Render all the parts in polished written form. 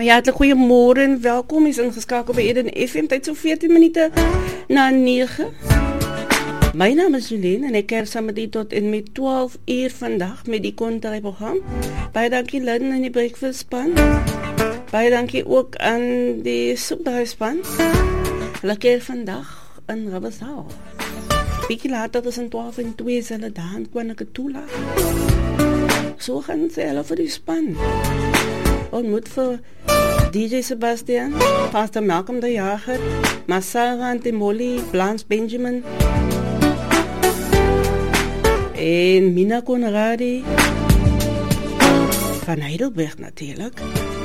Ja, hartelijk goeiemôre en welkom. Is ingeskakel by Eden FM, tyd so 14 minute na 9. My naam is Julien en ek kerk saam met u tot en met 12 uur vandag met die kontraprogram. Baie dankie Lynn en die breakfast span. Baie dankie ook aan die soephuisspan. Hulle keer vandag in Rubbersdal. Bietjie later tussen 12 en 2 is hulle daar in Kwanakatula. So gaan sy hulle vir die span. Ontmoet vir DJ Sebastian, Pastor Malcolm de Jager, Masara Antimoli, Blanche Benjamin en Mina Conradi van Heidelberg natuurlijk.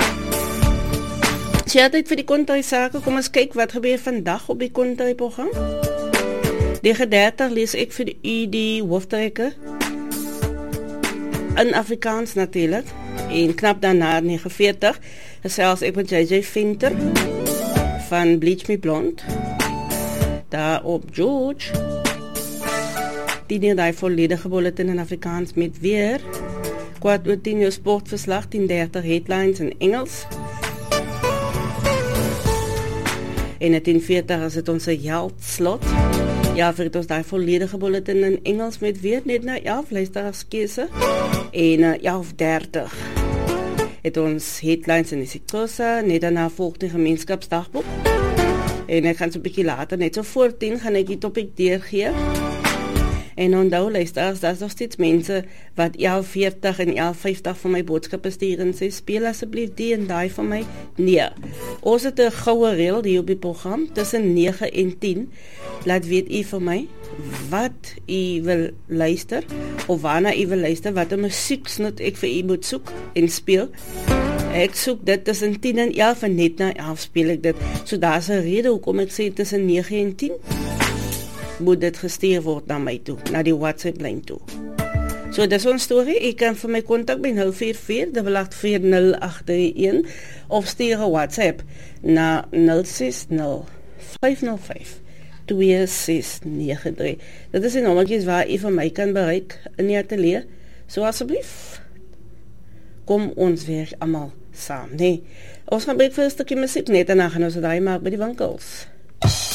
Sy het vir die kontrasake, kom ons kyk wat gebeur vandag op die kontraprogram. Die 30 lees ek vir u die hooftrekke in Afrikaans natuurlijk. En knap daarna 49 gesels ek met JJ Venter van Bleach Me Blond daar op George. Die volledige bulletin in Afrikaans met weer 4:10 jou sportverslag, 10:30 headlines in Engels en 10:40 is dit ons heldslot. Ja, vir ons die volledige bulletin in Engels met weer net na 11 luisteraarskeuse en 11:30 het ons headlines in die Sikosa, net daarna volg die gemeenskapsdagboek en ek gaan so 'n bietjie later, net so voor 10 gaan ek die topic deurgee en onthou luisteraars, daar is nog steeds mense wat 11:40 en 11:50 van my boodskappe stuur en sê, speel asseblief die en die van my. Nee, ons het 'n goue reël hier op die program, tussen 9 en 10, laat weet u vir my wat u wil luister of waarna u wil luister, wat 'n musieksnit ek vir u moet soek en speel. Ek soek dit tussen 10 en 11 en net na 11 speel ek dit. So daar's 'n rede hoekom ek sê tussen 9 en 10 moet dit gestuur word na my toe, na die WhatsApp lyn toe. So dis ons storie, ek kan vir my kontak by 044-884-0831 of stuur 'n WhatsApp na 060-505-2693. Dit is die nommertjies waar u van my kan bereik in die atelier. So asseblief, kom ons werk almal saam, nee. Ons gaan breek vir 'n stukkie musiek net en dan gaan ons dit maak by die winkels.